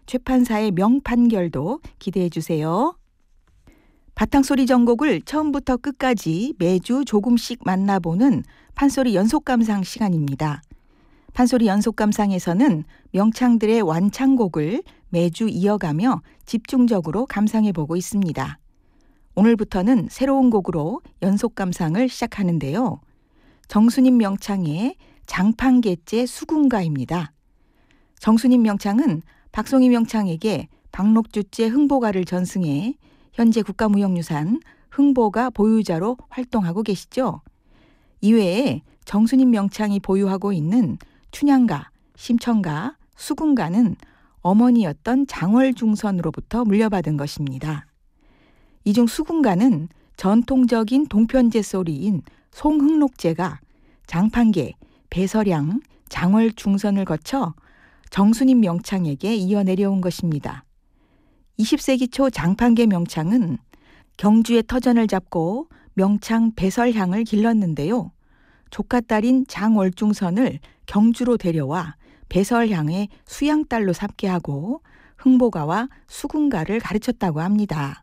최판사의 명판결도 기대해 주세요. 바탕소리 전곡을 처음부터 끝까지 매주 조금씩 만나보는 판소리 연속감상 시간입니다. 판소리 연속감상에서는 명창들의 완창곡을 매주 이어가며 집중적으로 감상해보고 있습니다. 오늘부터는 새로운 곡으로 연속감상을 시작하는데요. 정수님 명창의 장판개째 수군가입니다. 정수님 명창은 박송희 명창에게 박록주제 흥보가를 전승해 현재 국가무형유산 흥보가 보유자로 활동하고 계시죠. 이외에 정수님 명창이 보유하고 있는 춘향가, 심청가, 수군가는 어머니였던 장월중선으로부터 물려받은 것입니다. 이 중 수군가는 전통적인 동편제 소리인 송흥록제가 장판계, 배서량, 장월중선을 거쳐 정수님 명창에게 이어 내려온 것입니다. 20세기 초 장판계 명창은 경주의 터전을 잡고 명창 배설향을 길렀는데요. 조카딸인 장월중선을 경주로 데려와 배설향의 수양딸로 삼게 하고 흥보가와 수군가를 가르쳤다고 합니다.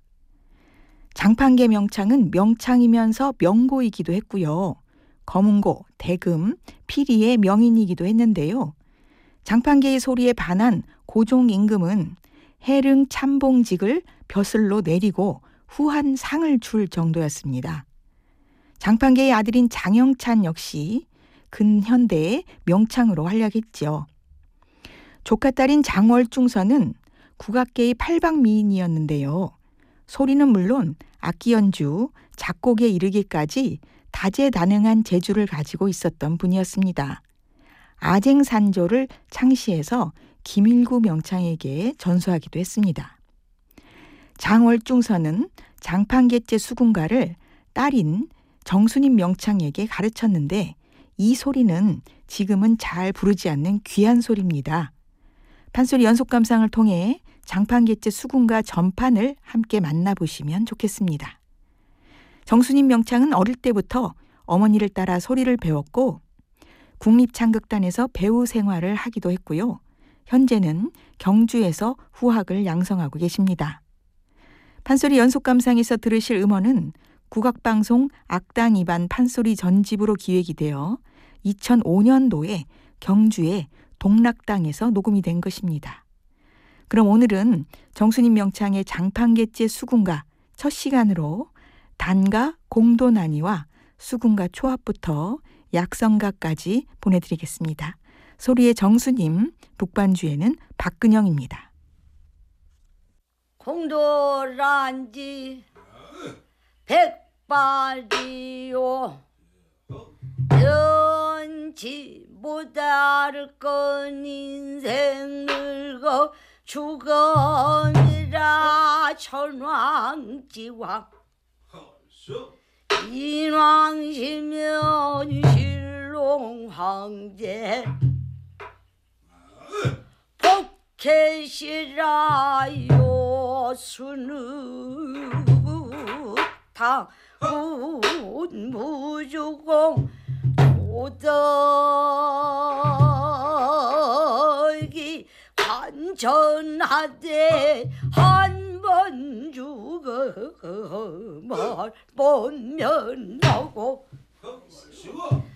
장판계 명창은 명창이면서 명고이기도 했고요. 검은고, 대금, 피리의 명인이기도 했는데요. 장판계의 소리에 반한 고종 임금은 해릉 참봉직을 벼슬로 내리고 후한 상을 줄 정도였습니다. 장판계의 아들인 장영찬 역시 근현대의 명창으로 활약했죠. 조카딸인 장월중선은 국악계의 팔방미인이었는데요. 소리는 물론 악기 연주, 작곡에 이르기까지 다재다능한 재주를 가지고 있었던 분이었습니다. 아쟁산조를 창시해서 김일구 명창에게 전수하기도 했습니다. 장월중선은 장판개째 수군가를 딸인 정수님 명창에게 가르쳤는데 이 소리는 지금은 잘 부르지 않는 귀한 소리입니다. 판소리 연속감상을 통해 장판개째 수군가 전판을 함께 만나보시면 좋겠습니다. 정수님 명창은 어릴 때부터 어머니를 따라 소리를 배웠고 국립창극단에서 배우 생활을 하기도 했고요. 현재는 경주에서 후학을 양성하고 계십니다. 판소리 연속감상에서 들으실 음원은 국악방송 악당 2반 판소리 전집으로 기획이 되어 2005년도에 경주의 동락당에서 녹음이 된 것입니다. 그럼 오늘은 정수님 명창의 장판개째 수군가 첫 시간으로 단가 공도난이와 수군가 초합부터 약성가까지 보내드리겠습니다. 소리의 정수님, 북반주에는 박근영입니다. 공도란지 백발이요 연치 못할 건 인생 늙어 죽음이라 천왕지왕 인왕시면 신롱황제 복해시라요 순우탕 무주공 도덕이 간전하되 한 번 죽어 말 번면하고